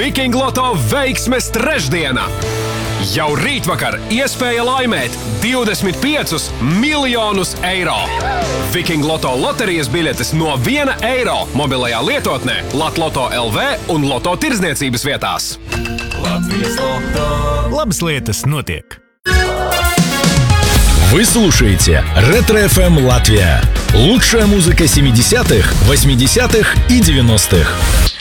Viking Loto veiksmes trešdiena! Jau rītvakar iespēja laimēt 25 miljonus eiro! Viking Loto loterijas biļetes no 1 eiro mobilajā lietotnē Latloto LV un Loto tirdzniecības vietās. Latvijas Loto. Labas lietas notiek. Вы слушаете Ретро-ФМ Латвия. Лучшая музыка 70-х, 80-х и 90-х.